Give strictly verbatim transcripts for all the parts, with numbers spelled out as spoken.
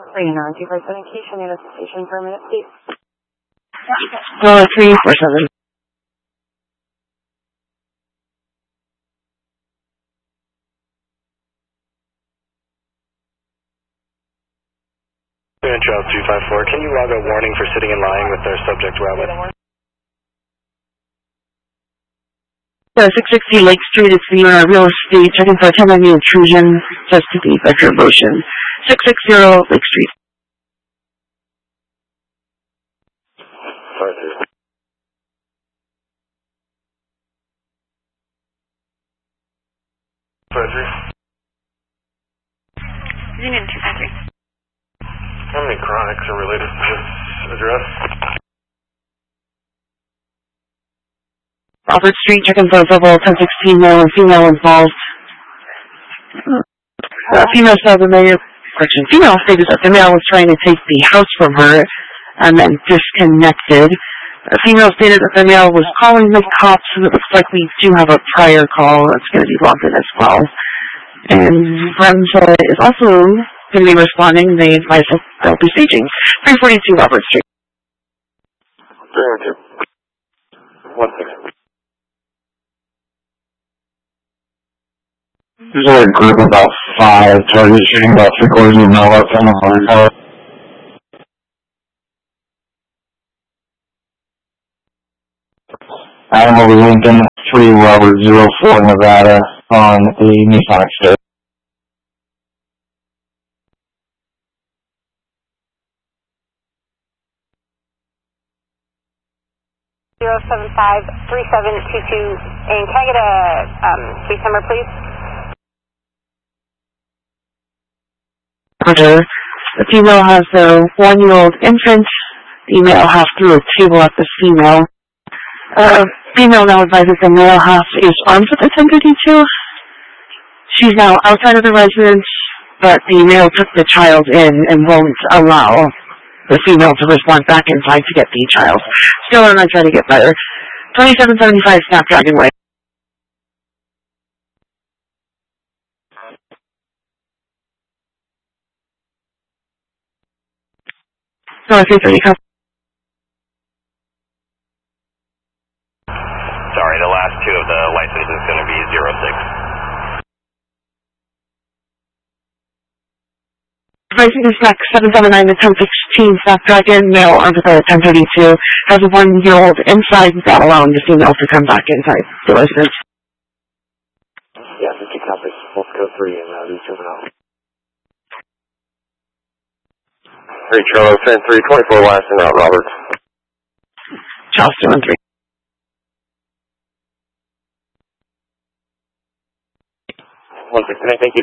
three nine two five seven, Keisha, need a station for a minute, please. No, three four seven. Child two five four, can you log a warning for sitting and lying with their subject rabbit? Uh, six sixty Lake Street, it's the uh, real estate, checking for a ten ninety intrusion, just to be vector motion. six sixty Lake Street. Sorry, Sorry, three. Unit two five three. How many chronics are related to this address? Robert Street, checking for verbal ten sixteen, male and female involved. Uh, female said the male, correction, female stated that the male was trying to take the house from her and then disconnected. The female stated that the male was calling the cops, and it looks like we do have a prior call that's going to be logged in as well. And Bremsa is also going to be responding. They advise that they'll be staging. three forty-two Robert Street. three oh two. One second. There's a group of about five targets shooting about three quarters of a mile left on the hard car. I'm over Lincoln, three Robert zero four Nevada on a Nissan Xterra. zero seven five three seven two two, and can I get a um, case number, please? Roger. The female has a one-year-old infant. The male half threw a table at the female. Uh, female now advises the male half is armed with a ten thirty-two. She's now outside of the residence, but the male took the child in and won't allow the female to respond back inside to get the child. Still on my trying to get better. twenty-seven seventy-five Snapdragon Way. North three thirty, come. Sorry, the last two of the license is going to be zero six. Pricing is back seven seven nine to ten sixteen Snapdragon, male armed with a ten thirty-two, has a one-year-old inside without allowing the female to come back inside the residence. Yeah, fifty copies. Let's go three and uh, these juvenile. three Charlie, ten three, twenty-four last and out, Robert. Charles two one three. one six nine, thank you.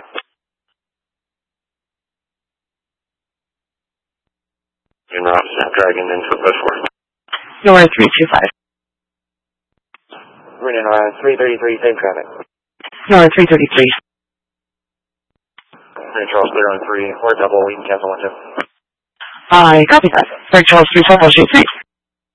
And Rob, Snapdragon, and for push four. Nowhere three two five. Running on three thirty-three, same traffic. Nowhere three thirty-three. three Charles, clear on three, or double, we can cancel one two. I copy that. Greg Charles three twelve, shoot three.